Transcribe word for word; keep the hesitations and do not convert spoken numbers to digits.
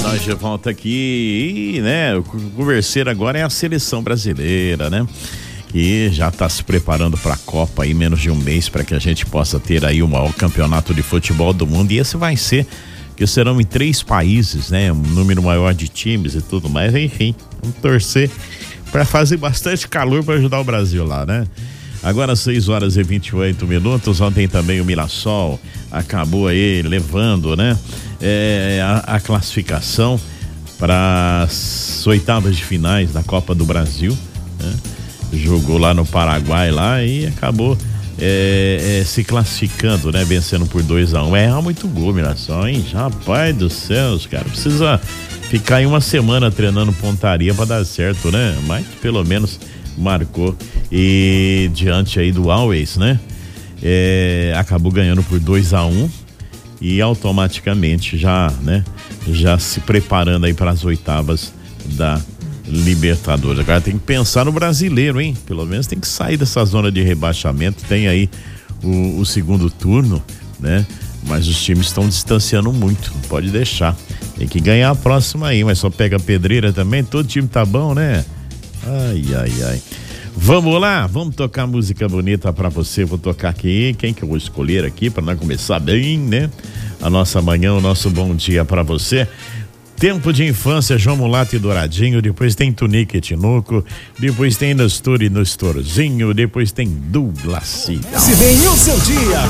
Nós de volta aqui e, né, o converseiro agora é a seleção brasileira, né? Que já está se preparando para a Copa aí, menos de um mês, para que a gente possa ter aí o maior campeonato de futebol do mundo. E esse vai ser, que serão em três países, né? Um número maior de times e tudo mais. Enfim, vamos torcer para fazer bastante calor para ajudar o Brasil lá, né? Agora seis horas e vinte e oito minutos. Ontem também o Mirassol acabou aí levando, né? É, a, a classificação para as oitavas de finais da Copa do Brasil, né? Jogou lá no Paraguai lá e acabou é, é, se classificando, né? Vencendo por dois a um. É muito gol, Mirassol, hein? Rapaz do céu, cara, precisa ficar aí uma semana treinando pontaria para dar certo, né? Mas pelo menos marcou. E diante aí do Always, né? É, acabou ganhando por dois a um e automaticamente já, né? Já se preparando aí para as oitavas da Libertadores. Agora tem que pensar no brasileiro, hein? Pelo menos tem que sair dessa zona de rebaixamento. Tem aí o, o segundo turno, né? Mas os times estão distanciando muito, não pode deixar. Tem que ganhar a próxima aí, mas só pega pedreira também. Todo time tá bom, né? Ai, ai, ai. Vamos lá, vamos tocar música bonita pra você. Vou tocar aqui, quem que eu vou escolher aqui pra nós começar bem, né? A nossa manhã, o nosso bom dia pra você. Tempo de Infância, João Mulato e Douradinho. Depois tem Tunique e Tinoco. Depois tem Nestor e Nestorzinho. Depois tem Douglas. Se bem o seu dia